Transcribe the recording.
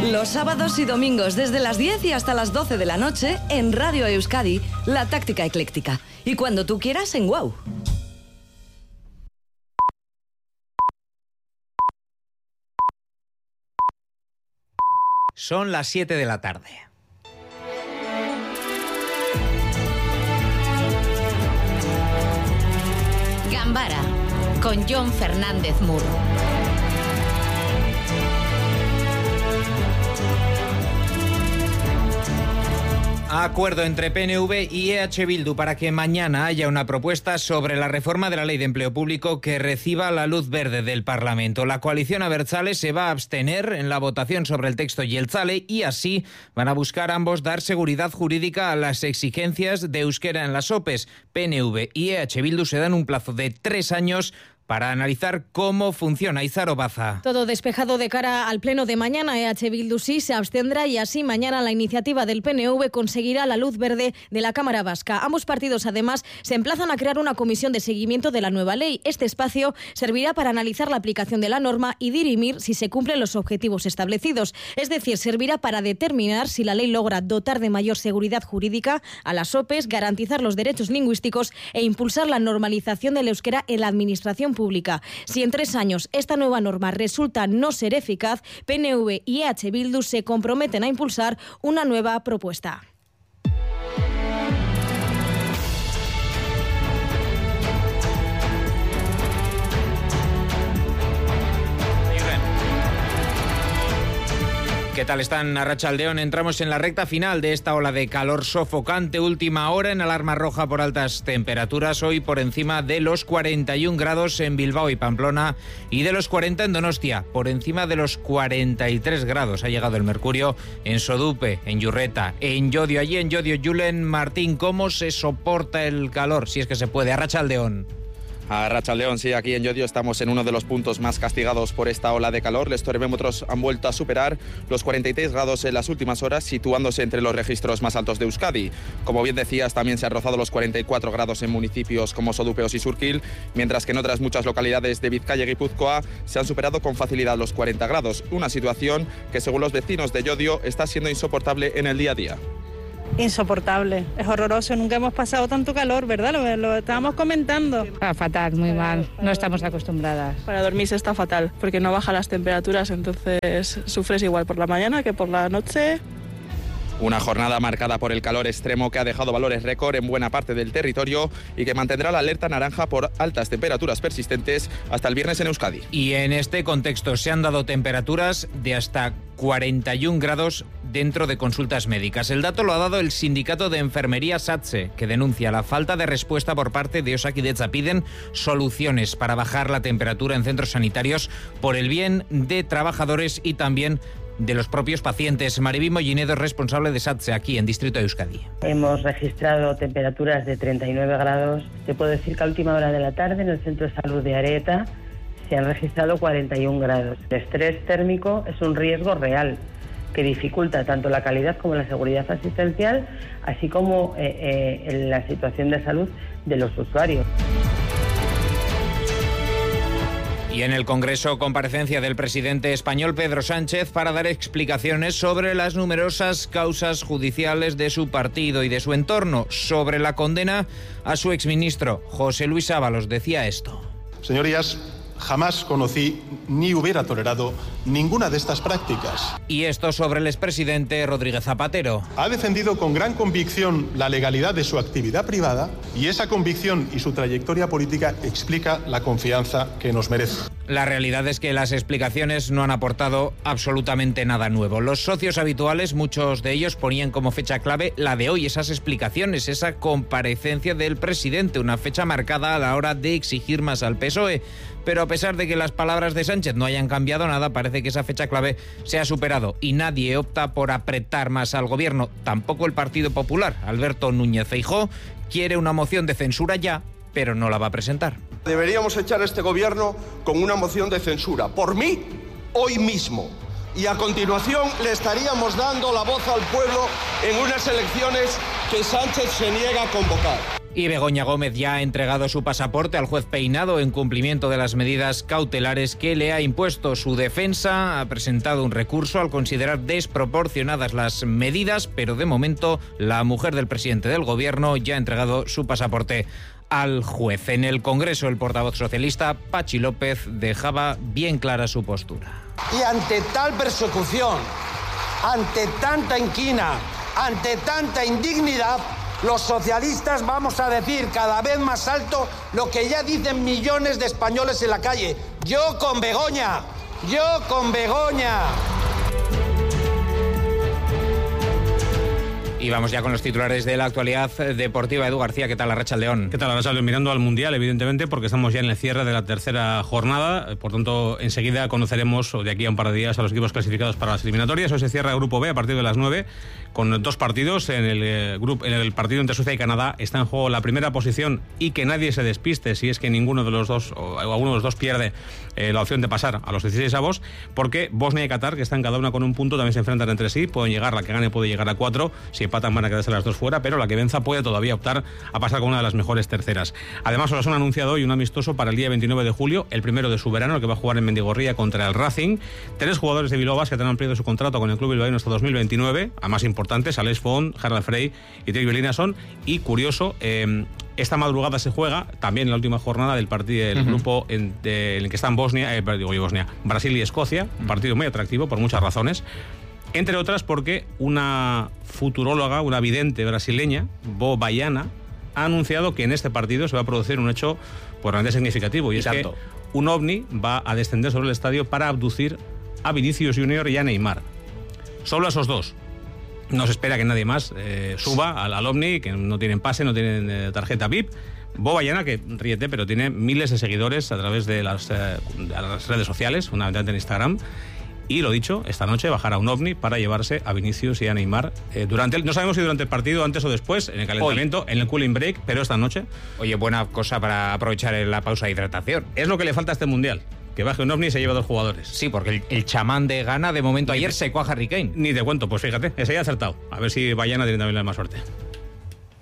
Los sábados y domingos desde las 10 y hasta las 12 de la noche en Radio Euskadi, La Táctica Ecléctica. Y cuando tú quieras en WOW. Son las 7 de la tarde. Gambara, con Jon Fernández Mur. Acuerdo entre PNV y EH Bildu para que mañana haya una propuesta sobre la reforma de la Ley de Empleo Público que reciba la luz verde del Parlamento. La coalición Abertzale se va a abstener en la votación sobre el texto Jeltzale y así van a buscar ambos dar seguridad jurídica a las exigencias de euskera en las OPEs. PNV y EH Bildu se dan un plazo de 3 años para analizar cómo funciona. Izar Obaza. Todo despejado de cara al pleno de mañana. EH Bildu sí se abstendrá y así mañana la iniciativa del PNV conseguirá la luz verde de la Cámara Vasca. Ambos partidos además se emplazan a crear una comisión de seguimiento de la nueva ley. Este espacio servirá para analizar la aplicación de la norma y dirimir si se cumplen los objetivos establecidos. Es decir, servirá para determinar si la ley logra dotar de mayor seguridad jurídica a las OPEs, garantizar los derechos lingüísticos e impulsar la normalización del euskera en la administración pública. Si en 3 años esta nueva norma resulta no ser eficaz, PNV y EH Bildu se comprometen a impulsar una nueva propuesta. ¿Qué tal están? Arratsaldeon, entramos en la recta final de esta ola de calor sofocante. Última hora en alarma roja por altas temperaturas. Hoy por encima de los 41 grados en Bilbao y Pamplona y de los 40 en Donostia. Por encima de los 43 grados ha llegado el mercurio en Sodupe, en Yurreta, en Llodio. Allí en Llodio, Julen Martín, ¿cómo se soporta el calor? Si es que se puede. Arratsaldeon. Arratsaldeon, sí, aquí en Llodio estamos en uno de los puntos más castigados por esta ola de calor. Los termómetros han vuelto a superar los 43 grados en las últimas horas, situándose entre los registros más altos de Euskadi. Como bien decías, también se han rozado los 44 grados en municipios como Sodupeos y Surquil, mientras que en otras muchas localidades de Vizcaya y Guipúzcoa se han superado con facilidad los 40 grados. Una situación que, según los vecinos de Llodio, está siendo insoportable en el día a día. Insoportable, es horroroso, nunca hemos pasado tanto calor, ¿verdad? Lo estábamos comentando. Fatal, muy mal, no estamos acostumbradas. Para dormirse está fatal, porque no bajan las temperaturas, entonces sufres igual por la mañana que por la noche. Una jornada marcada por el calor extremo que ha dejado valores récord en buena parte del territorio y que mantendrá la alerta naranja por altas temperaturas persistentes hasta el viernes en Euskadi. Y en este contexto se han dado temperaturas de hasta 41 grados dentro de consultas médicas. El dato lo ha dado el sindicato de enfermería SATSE, que denuncia la falta de respuesta por parte de Osakidetza. Piden soluciones para bajar la temperatura en centros sanitarios por el bien de trabajadores y también de los propios pacientes. Mariby Mollinedo es responsable de SATSE aquí en Distrito de Euskadi. Hemos registrado temperaturas de 39 grados. Te puedo decir que a última hora de la tarde en el Centro de Salud de Areta se han registrado 41 grados. El estrés térmico es un riesgo real que dificulta tanto la calidad como la seguridad asistencial, así como la situación de salud de los usuarios. Y en el Congreso, comparecencia del presidente español Pedro Sánchez para dar explicaciones sobre las numerosas causas judiciales de su partido y de su entorno. Sobre la condena a su exministro, José Luis Ábalos, decía esto. Señorías, jamás conocí ni hubiera tolerado ninguna de estas prácticas. Y esto sobre el expresidente Rodríguez Zapatero. Ha defendido con gran convicción la legalidad de su actividad privada y esa convicción y su trayectoria política explica la confianza que nos merece. La realidad es que las explicaciones no han aportado absolutamente nada nuevo. Los socios habituales, muchos de ellos, ponían como fecha clave la de hoy, esas explicaciones, esa comparecencia del presidente, una fecha marcada a la hora de exigir más al PSOE. Pero a pesar de que las palabras de Sánchez no hayan cambiado nada, parece que esa fecha clave se ha superado y nadie opta por apretar más al gobierno. Tampoco el Partido Popular. Alberto Núñez Feijóo quiere una moción de censura ya, pero no la va a presentar. Deberíamos echar a este gobierno con una moción de censura, por mí, hoy mismo. Y a continuación le estaríamos dando la voz al pueblo en unas elecciones que Sánchez se niega a convocar. Y Begoña Gómez ya ha entregado su pasaporte al juez Peinado en cumplimiento de las medidas cautelares que le ha impuesto. Su defensa ha presentado un recurso al considerar desproporcionadas las medidas, pero de momento la mujer del presidente del gobierno ya ha entregado su pasaporte al juez. En el Congreso, el portavoz socialista, Pachi López, dejaba bien clara su postura. Y ante tal persecución, ante tanta inquina, ante tanta indignidad, los socialistas vamos a decir cada vez más alto lo que ya dicen millones de españoles en la calle. Yo con Begoña, yo con Begoña. Y vamos ya con los titulares de la actualidad deportiva. Edu García, ¿qué tal, Arratsaldeón? ¿Qué tal, Arratsaldeón? Mirando al Mundial, evidentemente, porque estamos ya en el cierre de la tercera jornada. Por tanto, enseguida conoceremos, de aquí a un par de días, a los equipos clasificados para las eliminatorias. Hoy se cierra el Grupo B a partir de las 9, con 2 partidos. En el partido entre Suecia y Canadá está en juego la primera posición, y que nadie se despiste si es que ninguno de los dos, o alguno de los dos, pierde la opción de pasar a los 16avos, porque Bosnia y Qatar, que están cada una con un punto, también se enfrentan entre sí. Pueden llegar, la que gane puede llegar a 4. Si empatan van a quedarse las dos fuera, pero la que venza puede todavía optar a pasar con una de las mejores terceras. Además, os han anunciado hoy un amistoso para el día 29 de julio, el primero de su verano, el que va a jugar en Mendigorría contra el Racing. 3 jugadores de Bilbao Basket han ampliado su contrato con el club bilbaíno hasta 2029, a más importantes, Alex Font, Harald Frey y Tyrell Einarsson. Y curioso, esta madrugada se juega también en la última jornada del partido del grupo en el que están Brasil y Escocia, un partido muy atractivo por muchas razones. Entre otras porque una futuróloga, una vidente brasileña, Bo Baiana, ha anunciado que en este partido se va a producir un hecho realmente significativo, y es que un ovni va a descender sobre el estadio para abducir a Vinicius Junior y a Neymar. Solo a esos dos. No se espera que nadie más suba al ovni, que no tienen pase, no tienen tarjeta VIP. Bo Baiana, que ríete, pero tiene miles de seguidores a través de las redes sociales, fundamentalmente en Instagram. Y lo dicho, esta noche bajará un ovni para llevarse a Vinicius y a Neymar no sabemos si durante el partido, antes o después, en el calentamiento, en el cooling break, pero esta noche. Oye, buena cosa para aprovechar la pausa de hidratación. Es lo que le falta a este Mundial, que baje un ovni y se lleve a 2 jugadores. Sí, porque el chamán de Ghana, de momento, ayer secó a Harry Kane. Ni te cuento, pues fíjate, ese ya ha acertado. A ver si Baiana tiene también la misma suerte.